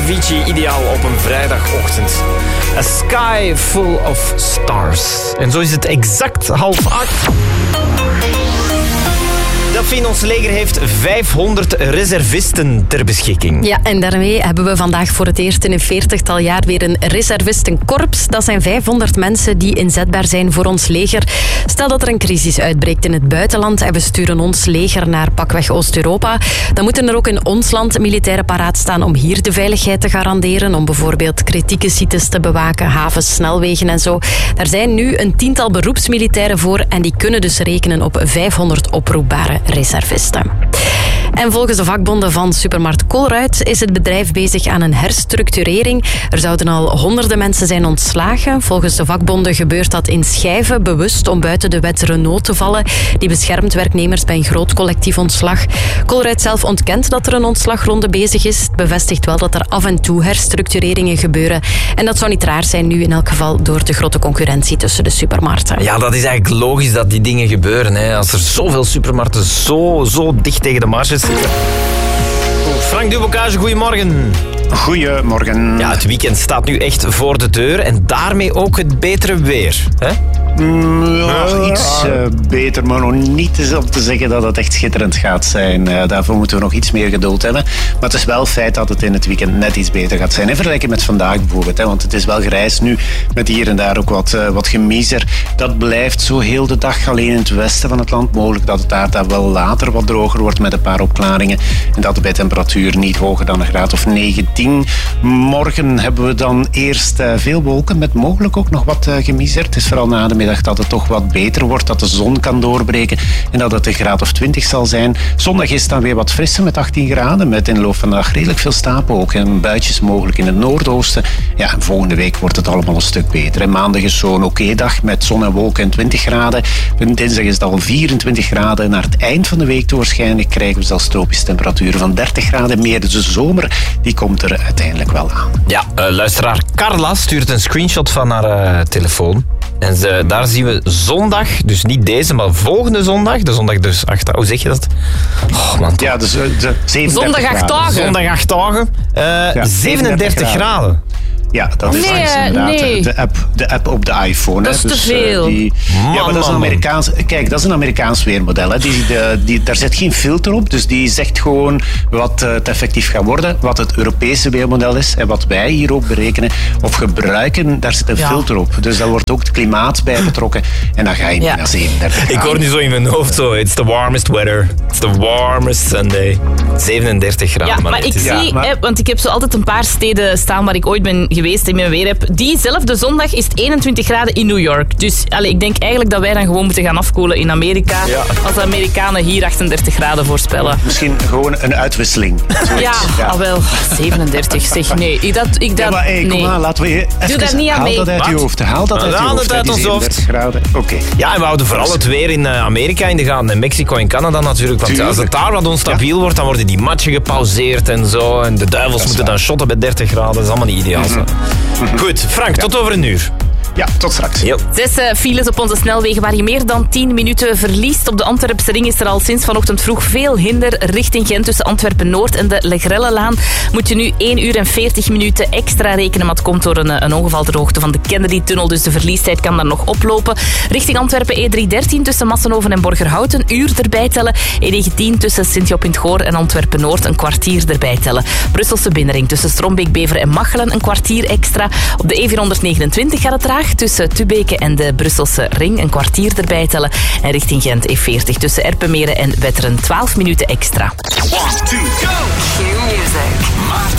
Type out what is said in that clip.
Avicii, ideaal op een vrijdagochtend. A sky full of stars. En zo is het exact 7:30. Delphine, ons leger heeft 500 reservisten ter beschikking. Ja, en daarmee hebben we vandaag voor het eerst in een 40-tal jaar weer een reservistenkorps. Dat zijn 500 mensen die inzetbaar zijn voor ons leger. Stel dat er een crisis uitbreekt in het buitenland en we sturen ons leger naar pakweg Oost-Europa, dan moeten er ook in ons land militairen paraat staan om hier de veiligheid te garanderen, om bijvoorbeeld kritieke sites te bewaken, havens, snelwegen en zo. Daar zijn nu een 10-tal beroepsmilitairen voor en die kunnen dus rekenen op 500 oproepbare reservisten. En volgens de vakbonden van supermarkt Colruyt is het bedrijf bezig aan een herstructurering. Er zouden al honderden mensen zijn ontslagen. Volgens de vakbonden gebeurt dat in schijven, bewust om buiten de wet Renault te vallen. Die beschermt werknemers bij een groot collectief ontslag. Colruyt zelf ontkent dat er een ontslagronde bezig is. Het bevestigt wel dat er af en toe herstructureringen gebeuren. En dat zou niet raar zijn nu in elk geval door de grote concurrentie tussen de supermarkten. Ja, dat is eigenlijk logisch dat die dingen gebeuren. Hè. Als er zoveel supermarkten zo dicht tegen de marges zitten. Frank Dubocage, goedemorgen. Goedemorgen. Ja, het weekend staat nu echt voor de deur en daarmee ook het betere weer. Hè? Iets beter, maar nog niet om te zeggen dat het echt schitterend gaat zijn. Daarvoor moeten we nog iets meer geduld hebben. Maar het is wel feit dat het in het weekend net iets beter gaat zijn. En vergelijken met vandaag bijvoorbeeld. Hè, want het is wel grijs nu, met hier en daar ook wat gemiezer. Dat blijft zo heel de dag alleen in het westen van het land. Mogelijk dat het daar wel later wat droger wordt met een paar opklaringen. En dat bij temperatuur niet hoger dan een graad of 19. Morgen hebben we dan eerst veel wolken met mogelijk ook nog wat gemiezer. Het is vooral na de middag dat het toch wat beter wordt, dat de zon kan doorbreken en dat het een graad of 20 zal zijn. Zondag is het dan weer wat frisser met 18 graden, met in de loop van de dag redelijk veel stapelwolken en buitjes mogelijk in het noordoosten. Ja, en volgende week wordt het allemaal een stuk beter. En maandag is zo'n oké dag met zon en wolken en 20 graden. En dinsdag is het al 24 graden. Naar het eind van de week waarschijnlijk krijgen we zelfs tropische temperaturen van 30 graden meer. Dus de zomer, die komt er uiteindelijk wel aan. Ja, luisteraar Carla stuurt een screenshot van haar telefoon. En daar zien we zondag, dus niet deze, maar volgende zondag. De zondag dus 8 dagen. Hoe zeg je dat? Oh man. Ja, dus de 37 zondag 8 dagen. Zondag 8 dagen. 37 graden. Ja, dat is inderdaad de app op de iPhone. Dat is dus, te veel. Maar dat is een Amerikaans. Kijk, dat is een Amerikaans weermodel. Hè. Daar zit geen filter op, dus die zegt gewoon wat het effectief gaat worden. Wat het Europese weermodel is en wat wij hier ook berekenen of gebruiken, daar zit een filter op. Dus daar wordt ook het klimaat bij betrokken en dan ga je niet naar 37 graden. Ik hoor nu zo in mijn hoofd zo, it's the warmest weather. It's the warmest Sunday. 37 graden. Ja, maar ik zie, want ik heb zo altijd een paar steden staan waar ik ooit ben geweest in mijn weer heb. Diezelfde zondag is het 21 graden in New York. Dus ik denk eigenlijk dat wij dan gewoon moeten gaan afkoelen in Amerika. Ja. Als de Amerikanen hier 38 graden voorspellen. Misschien gewoon een uitwisseling. Ja, wel. 37, zeg. Nee, maar nee. Kom maar, laten we even... Doe daar niet aan mee. Haal dat uit je hoofd. Haal dat uit ons hoofd. Graden. Oké. Ja, en we houden vooral het weer in Amerika in de gaten. En Mexico en Canada natuurlijk. Want als het daar wat onstabiel wordt, dan worden die matchen gepauzeerd en zo. En de duivels moeten dan shotten bij 30 graden. Dat is allemaal niet ideaal. Goed, Frank, tot over een uur. Ja, tot straks. 6 files op onze snelwegen waar je meer dan 10 minuten verliest. Op de Antwerpse ring is er al sinds vanochtend vroeg veel hinder richting Gent. Tussen Antwerpen-Noord en de Legrellelaan moet je nu 1 uur en 40 minuten extra rekenen. Maar het komt door een ongeval ter hoogte van de Kennedy-tunnel. Dus de verliestijd kan daar nog oplopen. Richting Antwerpen E313 tussen Massenhoven en Borgerhout een uur erbij tellen. E19 tussen Sint-Job-in-het-Goor en Antwerpen-Noord een kwartier erbij tellen. Brusselse binnenring tussen Strombeek, Beveren en Machelen een kwartier extra. Op de E429 gaat het traag tussen Tubeke en de Brusselse ring een kwartier erbij tellen. En richting Gent E40 tussen Erpenmeren en Wetteren 12 minuten extra. 1, 2, go! Cue music.